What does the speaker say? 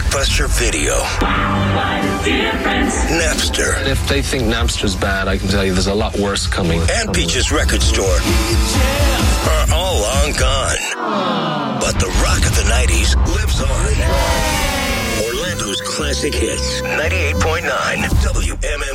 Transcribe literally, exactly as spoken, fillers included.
Blockbuster Video. Napster. If they think Napster's bad, I can tell you there's a lot worse coming. And Peach's Record Store are all long gone. But the rock of the nineties lives on. Orlando's classic hits. ninety-eight point nine W M